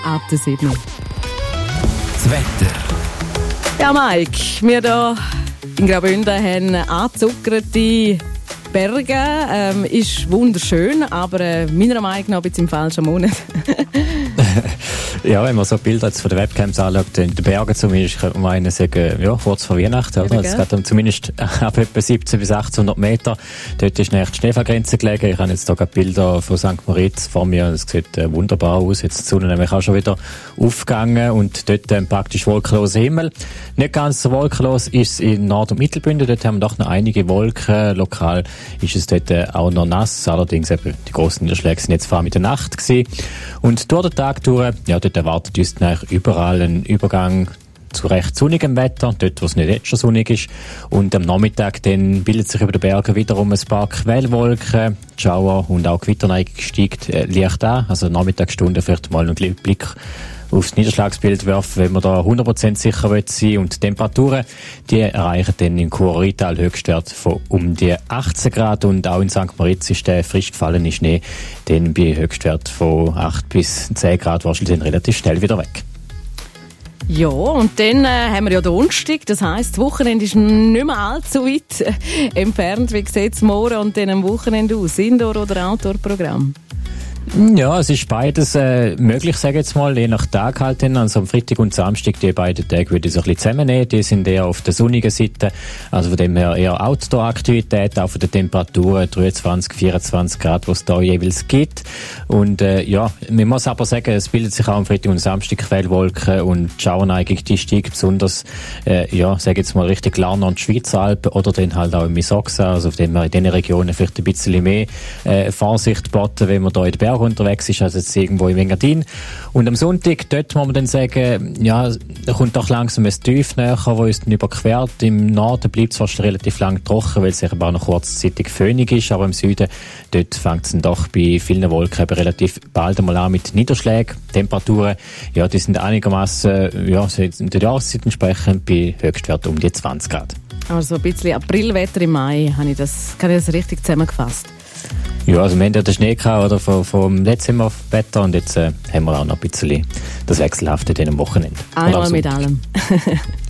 ab der 7. Das Wetter. Ja, Mike, wir hier in Graubünden haben angezuckerte Berge. Ist wunderschön, aber meiner Meinung nach ein bisschen im falschen Monat. Ja, wenn man so Bilder jetzt von den Webcams anschaut, in den Bergen zumindest, könnte man einen sagen, ja, kurz vor Weihnachten, oder? Es geht zumindest ab etwa 17 bis 1800 Meter. Dort ist nächst die Schneefallgrenze gelegen. Ich habe jetzt hier gerade Bilder von St. Moritz vor mir. Es sieht wunderbar aus. Jetzt die Sonne nämlich auch schon wieder aufgegangen und dort praktisch wolkenloser Himmel. Nicht ganz so wolkenlos ist es in Nord- und Mittelbünden. Dort haben wir doch noch einige Wolken. Lokal ist es dort auch noch nass. Allerdings eben die grossen Niederschläge sind jetzt vor allem in der Nacht gewesen. Und durch den Tag durch, ja, dort erwartet uns dann überall ein Übergang zu recht sonnigem Wetter, dort wo es nicht jetzt schon sonnig ist. Und am Nachmittag dann bildet sich über den Bergen wiederum ein paar Quellwolken, die Schauer und auch die Gewitterneigung steigt leicht an. Also Nachmittagsstunden vielleicht mal einen Blick aufs Niederschlagsbild werfen, wenn man da 100% sicher sein will. Und die Temperaturen, die erreichen dann in Chur-Rital Höchstwert von um die 18 Grad und auch in St. Moritz ist der frisch gefallene Schnee dann bei Höchstwert von 8 bis 10 Grad wahrscheinlich dann relativ schnell wieder weg. Ja, und dann haben wir ja Donnerstag, das heisst, das Wochenende ist nicht mehr allzu weit entfernt. Wie sieht es morgen und dann am Wochenende aus? Indoor- oder Outdoor-Programm? Ja, es ist beides möglich, sage ich jetzt mal, je nach Tag halt. Also am Freitag und Samstag, die beiden Tage würde ich so ein bisschen zusammennehmen. Die sind eher auf der sonnigen Seite, also von dem her eher Outdoor-Aktivität, auch von den Temperaturen 23, 24 Grad, was es da jeweils gibt. Und ja, man muss aber sagen, es bildet sich auch am Freitag und Samstag Quellwolken und die Schauerneigung, die steigt besonders, ja, sage ich jetzt mal Richtung Glarner und Schweizer Alpen oder dann halt auch in Misoxa, also auf dem wir in diesen Regionen vielleicht ein bisschen mehr Vorsicht boten, wenn man da in den Bergen unterwegs ist, als jetzt irgendwo in Engadin. Und am Sonntag, dort muss man dann sagen, ja, da kommt doch langsam ein Tief näher, das uns dann überquert. Im Norden bleibt es fast relativ lang trocken, weil es eben auch noch kurzzeitig föhnig ist, aber im Süden, dort fängt es dann doch bei vielen Wolken eben relativ bald einmal an mit Niederschlägen. Temperaturen, ja, die sind einigermaßen, ja, in der Jahreszeit entsprechend bei Höchstwerten um die 20 Grad. Also ein bisschen Aprilwetter im Mai, habe ich das richtig zusammengefasst. Ja, also wir haben ja den Schnee gehabt, oder, vom letzten Wetter und jetzt haben wir auch noch ein bisschen das Wechselhafte in diesem Wochenende. Einmal mit allem.